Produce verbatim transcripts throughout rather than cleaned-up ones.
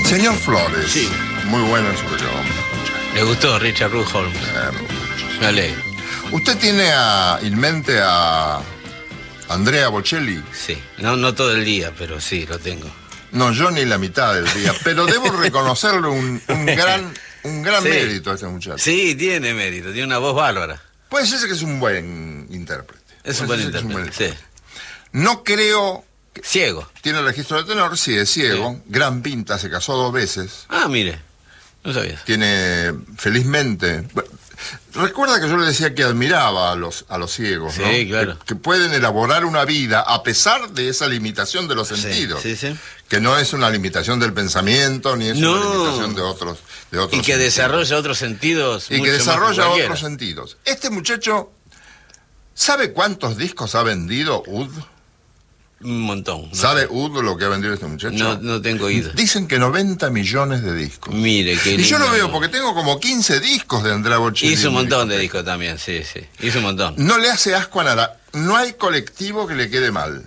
Señor Flores. Sí. Muy bueno eso que yo. Le gustó Richard Ruth Holmes. Me alegro. ¿Usted tiene a, en mente a Andrea Bocelli? Sí, no, no todo el día, pero sí, lo tengo. No, yo ni la mitad del día, pero debo reconocerle un, un gran, un gran Sí. mérito a este muchacho. Sí, tiene mérito, tiene una voz bárbara. Puede ser que es un buen intérprete. Es un Puede buen ser que es un intérprete, sí. No creo... que- Ciego. Tiene registro de tenor, sí, es ciego. Gran pinta, se casó dos veces. Ah, mire, no sabías. Tiene, felizmente... Recuerda que yo le decía que admiraba a los, a los ciegos, Sí, ¿no? claro. Que, que pueden elaborar una vida a pesar de esa limitación de los sentidos. Sí, sí, sí. Que no es una limitación del pensamiento, ni es No. una limitación de otros, de otros Y que sentidos. desarrolla otros sentidos. Y mucho que más desarrolla cualquiera. otros sentidos. Este muchacho, ¿sabe cuántos discos ha vendido U D? Un montón. no ¿Sabe sé. U D lo que ha vendido este muchacho? No, no tengo oído. Dicen que noventa millones de discos. Mire, qué Y yo lo lindo. veo porque tengo como quince discos de Andrea Bocelli. Hizo un en mi montón de discoteca. discos también, sí, sí. Hizo un montón. No le hace asco a nada. No hay colectivo que le quede mal.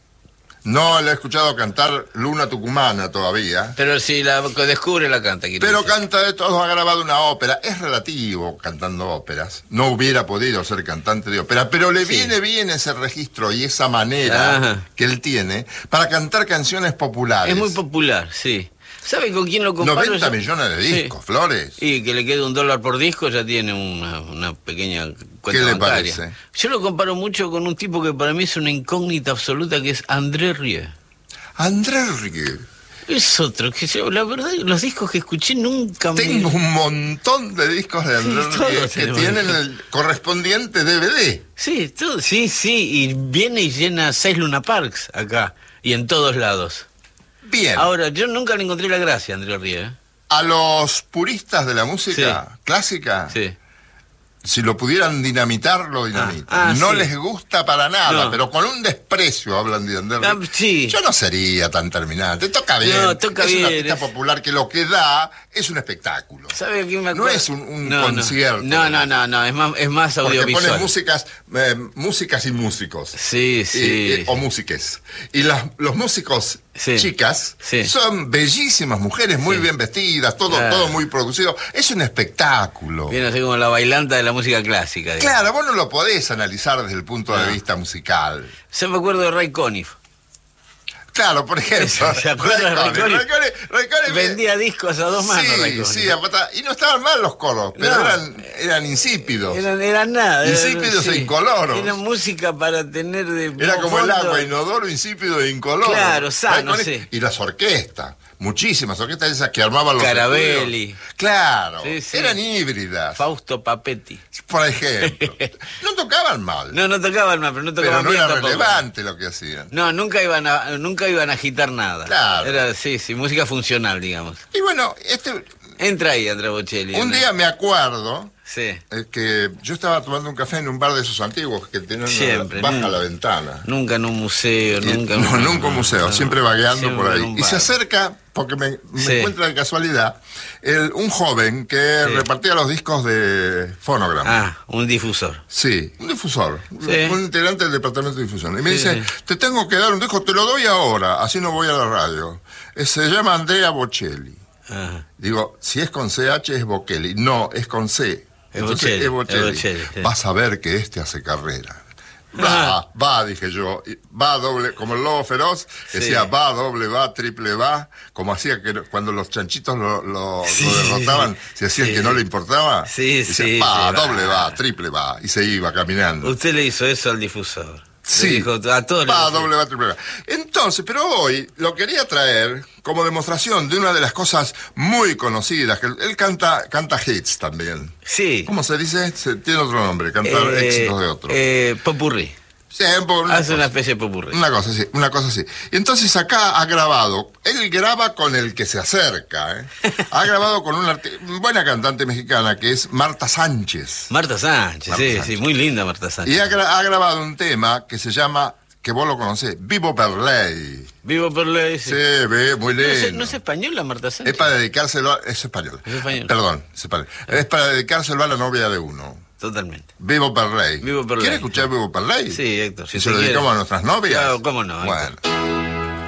No le he escuchado cantar Luna Tucumana todavía. Pero si la descubre, la canta. quiero Pero decir. canta de todo, ha grabado una ópera. Es relativo cantando óperas. No hubiera podido ser cantante de ópera, pero le Sí. viene bien ese registro y esa manera Ajá. que él tiene para cantar canciones populares. Es muy popular, sí. ¿Sabe con quién lo comparo? noventa yo? millones de Sí. discos, Flores. Y que le quede un dólar por disco ya tiene una, una pequeña cuenta ¿Qué le bancaria. parece? Yo lo comparo mucho con un tipo que para mí es una incógnita absoluta, que es André Rieu. Andrés Rieu. Es otro, que yo, la verdad, los discos que escuché nunca me... Tengo un montón de discos de Andrés Sí, todos Rieu que tenemos. tienen el correspondiente D V D. Sí, todo, sí, sí, y viene y llena seis Luna Parks acá, y en todos lados. Bien. Ahora, yo nunca le encontré la gracia a André Rieu. ¿eh? A los puristas de la música Sí. clásica, Sí. si lo pudieran dinamitar, lo dinamitan. Ah, ah, no sí. les gusta para nada, No. pero con un desprecio hablan de Andrés Ah, Rieu. sí. Yo no sería tan terminante. Toca bien. No, toca es un bien, artista es- popular que lo que da es un espectáculo. ¿Sabe a quién me No acuerdo? es un- un No, no. concierto. No, no, no, no, es más, es más Porque audiovisual. pone músicas, eh, músicas y músicos. Sí, Y- sí. y- o músiques. Y las, los músicos Sí. chicas Sí. son bellísimas mujeres, muy Sí. bien vestidas, todo, Claro. todo muy producido. Es un espectáculo. Viene así como la bailanta de la música clásica. digamos. Claro, vos no lo podés analizar desde el punto de No. vista musical. Yo me acuerdo de Ray Conniff. Claro, por ejemplo. ¿Se acuerda de Ray Ray Conniff? Conniff? Ray Conniff- Ray Conniff- Vendía discos a dos manos, Ray Sí, Conniff. sí, apata- y no estaban mal los coros, pero No. eran, eran insípidos. Eran, eran nada. eran- Insípidos e incoloros. Era música para tener de. Era como el fondo. agua, inodoro, insípido e incoloro. Claro, sano, Ray Conniff- sí. Y las orquestas, muchísimas orquestas esas que armaban los Carabelli. estudios. Claro, Sí, sí. eran híbridas, Fausto Papetti. por ejemplo. No tocaban mal, No, no tocaban más, pero no pero tocaban no bien era tampoco. relevante lo que hacían. No, nunca iban a, nunca iban a agitar nada. Claro. Era, sí, sí, música funcional, digamos. Y bueno, este, Entra ahí, Andrea Bocelli. un ¿no? día me acuerdo Sí. eh, que yo estaba tomando un café en un bar de esos antiguos que tienen una- Siempre, baja nunca. la ventana. Nunca en un museo, Y- nunca. no, nunca un museo, no, siempre vagueando siempre por en ahí. un Y se bar. acerca, porque me, me Sí. encuentra de casualidad, el- un joven que Sí. repartía los discos de Phonogram. Ah, un difusor. Sí, un difusor, Sí. un integrante del departamento de difusión. Y me Sí, dice, sí. te tengo que dar un disco, te lo doy ahora, así no voy a la radio. Eh, Se llama Andrea Bocelli. Ajá. Digo, si es con C H es Bocelli. No, es con C. Es Entonces, Bocelli, es Bocelli. es Bocelli, sí. Vas a ver que este hace carrera. Va, Ah. va, dije yo. Y va doble, como el lobo feroz, Sí. decía va, doble va, triple va, como hacía que cuando los chanchitos lo, lo- Sí. lo derrotaban, se hacían Sí. que no le importaba. Sí, decía, sí, va, sí, doble va. va, triple va, y se iba caminando. Usted le hizo eso al difusor. Sí, Le dijo a todos les va, decía. doble va, triple va. Entonces, pero hoy lo quería traer como demostración de una de las cosas muy conocidas, que él, él canta, canta hits también. Sí. ¿Cómo se dice? Se- tiene otro nombre, cantar Eh, éxitos de otro. Eh, popurrí. Sí, una Hace una cosa. especie de popurrí. Una cosa así, una cosa así. Y entonces acá ha grabado, él graba con el que se acerca, ¿eh? Ha grabado con una arti- buena cantante mexicana que es Marta Sánchez. Marta Sánchez, Marta sí, Sánchez. sí, muy linda Marta Sánchez. Y ha, gra- ha grabado un tema que se llama, que vos lo conocés, Vivo per lei. Vivo por ley. Sí. Sí, ve, muy ¿No, es, lindo. no es española Marta Sánchez? Es para dedicárselo a... Es español. Es español. Perdón, es español. Es para dedicárselo a la novia de uno. Totalmente. Vivo per lei. Vivo per ¿Quiere ley. escuchar Vivo per lei? Sí, Héctor. Si Si se usted lo dedicamos quiere. a nuestras novias. Claro, cómo no, Héctor. Bueno.